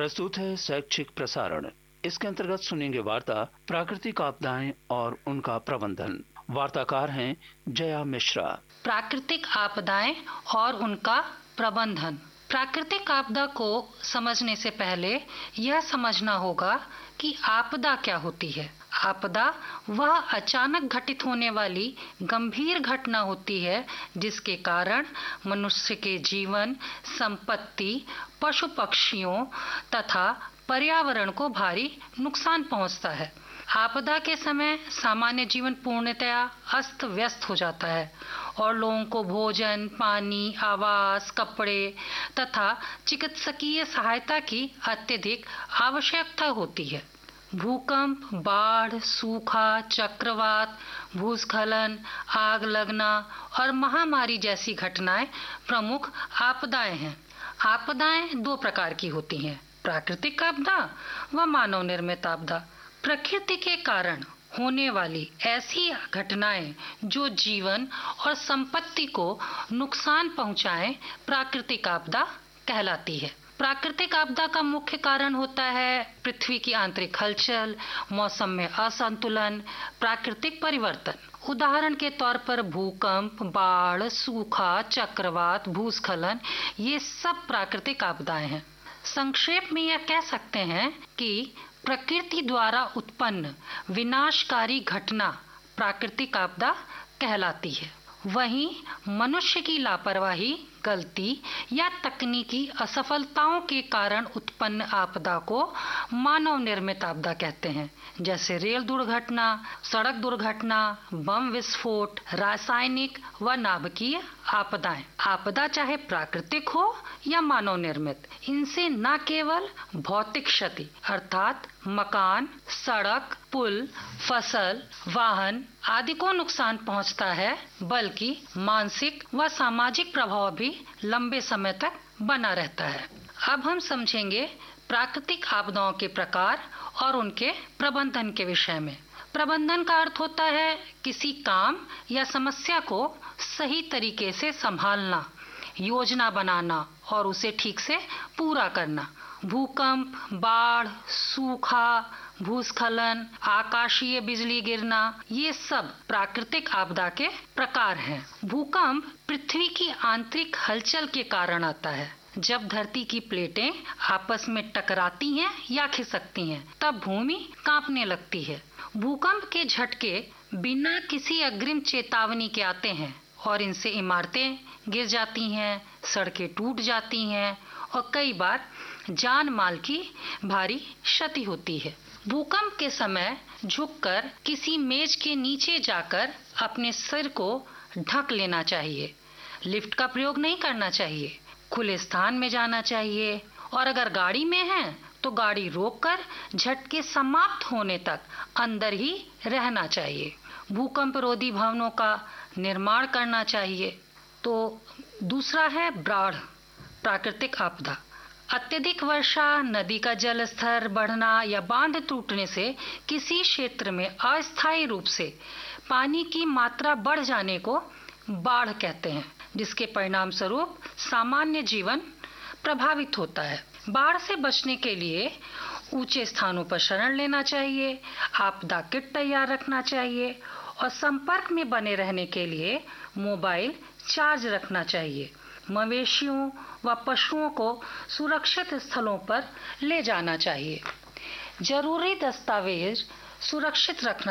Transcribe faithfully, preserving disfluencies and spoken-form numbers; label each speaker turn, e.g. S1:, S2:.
S1: प्रस्तुत है शैक्षिक प्रसारण। इसके अंतर्गत सुनेंगे वार्ता प्राकृतिक आपदाएं और उनका प्रबंधन। वार्ताकार हैं जया मिश्रा।
S2: प्राकृतिक आपदाएं और उनका प्रबंधन। प्राकृतिक आपदा को समझने से पहले यह समझना होगा कि आपदा क्या होती है। आपदा वह अचानक घटित होने वाली गंभीर घटना होती है जिसके कारण मनुष्य के जीवन, संपत्ति, पशु पक्षियों तथा पर्यावरण को भारी नुकसान पहुंचता है। आपदा के समय सामान्य जीवन पूर्णतया अस्त व्यस्त हो जाता है और लोगों को भोजन, पानी, आवास, कपड़े तथा चिकित्सकीय सहायता की अत्यधिक आवश्यकता होती है। भूकंप, बाढ़, सूखा, चक्रवात, भूस्खलन, आग लगना और महामारी जैसी घटनाएं प्रमुख आपदाएं हैं। आपदाएं दो प्रकार की होती हैं, प्राकृतिक आपदा व मानव निर्मित आपदा। प्रकृति के कारण होने वाली ऐसी घटनाएं जो जीवन और संपत्ति को नुकसान पहुंचाएं प्राकृतिक आपदा कहलाती है। प्राकृतिक आपदा का मुख्य कारण होता है पृथ्वी की आंतरिक हलचल, मौसम में असंतुलन, प्राकृतिक परिवर्तन। उदाहरण के तौर पर भूकंप, बाढ़, सूखा, चक्रवात, भूस्खलन ये सब प्राकृतिक आपदाएं हैं। संक्षेप में यह कह सकते हैं कि प्रकृति द्वारा उत्पन्न विनाशकारी घटना प्राकृतिक आपदा कहलाती है। वहीं मनुष्य की लापरवाही, गलती या तकनीकी असफलताओं के कारण उत्पन्न आपदा को मानव निर्मित आपदा कहते हैं, जैसे रेल दुर्घटना, सड़क दुर्घटना, बम विस्फोट, रासायनिक व नाभिकीय आपदाएं। आपदा चाहे प्राकृतिक हो या मानव निर्मित, इनसे न केवल भौतिक क्षति अर्थात मकान, सड़क, पुल, फसल, वाहन आदि को नुकसान पहुंचता है, बल्कि मानसिक व सामाजिक प्रभाव भी लंबे समय तक बना रहता है। अब हम समझेंगे प्राकृतिक आपदाओं के प्रकार और उनके प्रबंधन के विषय में। प्रबंधन का अर्थ होता है किसी काम या समस्या को सही तरीके से संभालना, योजना बनाना और उसे ठीक से पूरा करना। भूकंप, बाढ़, सूखा, भूस्खलन, आकाशीय बिजली गिरना ये सब प्राकृतिक आपदा के प्रकार हैं। भूकंप पृथ्वी की आंतरिक हलचल के कारण आता है। जब धरती की प्लेटें आपस में टकराती हैं या खिसकती हैं, तब भूमि कांपने लगती है। भूकंप के झटके बिना किसी अग्रिम चेतावनी के आते हैं और इनसे इमारतें गिर जाती हैं, सड़कें टूट जाती हैं और कई बार जान माल की भारी क्षति होती है। भूकंप के समय झुककर किसी मेज के नीचे जाकर अपने सिर को ढक लेना चाहिए। लिफ्ट का प्रयोग नहीं करना चाहिए। खुले स्थान में जाना चाहिए और अगर गाड़ी में हैं तो गाड़ी रोककर झटके समाप्त होने तक अंदर ही रहना चाहिए। भूकंप रोधी भवनों का निर्माण करना चाहिए। तो दूसरा है बाढ़, प्राकृतिक आपदा। अत्यधिक वर्षा, नदी का जल स्तर बढ़ना या बांध टूटने से किसी क्षेत्र में अस्थायी रूप से पानी की मात्रा बढ़ जाने को बाढ़ कहते हैं, जिसके परिणाम स्वरूप सामान्य जीवन प्रभावित होता है। बाढ़ से बचने के लिए ऊंचे स्थानों पर शरण लेना चाहिए, आपदा किट तैयार रखना चाहिए और संपर्क में बने रहने के लिए मोबाइल चार्ज रखना चाहिए। मवेशियों व पशुओं को सुरक्षित स्थलों पर ले जाना चाहिए। जरूरी दस्तावेज सुरक्षित रखना